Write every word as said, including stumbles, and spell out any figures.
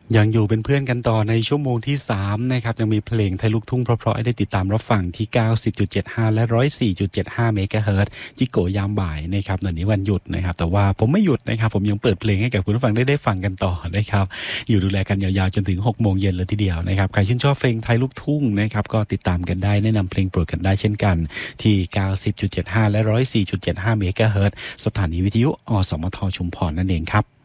ยังอยู่เป็นเพื่อนกันต่อในชั่วโมงที่สามนะครับยังมีเพลงไทยลูกทุ่งเพราะๆให้ได้ติดตามรับฟังที่ เก้าสิบจุดเจ็ดห้า และ หนึ่งร้อยสี่จุดเจ็ดห้า เมกะเฮิรตซ์จิโกยามบ่ายนะครับในนี้วันหยุดนะครับแต่ว่าผมไม่หยุดนะครับผมยังเปิดเพลงให้กับคุณผู้ฟังได้ได้ฟังกันต่อนะครับอยู่ดูแลกันยาวๆจนถึง หกโมงเย็นเลยทีเดียวนะครับใครชื่นชอบเพลงไทยลูกทุ่งนะครับก็ติดตามกันได้แนะนำเพลงโปรดกันได้เช่นกันที่ เก้าสิบจุดเจ็ดห้า และ หนึ่งร้อยสี่จุดเจ็ดห้า เมกะเฮิรตซ์สถานีวิทยุอสมทชุมพรนั่นเองครับ